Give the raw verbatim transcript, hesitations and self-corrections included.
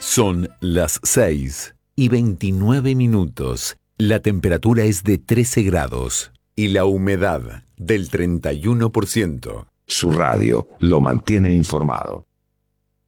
Son las seis y veintinueve minutos. La temperatura es de trece grados y la humedad del treinta y uno por ciento. Su radio lo mantiene informado.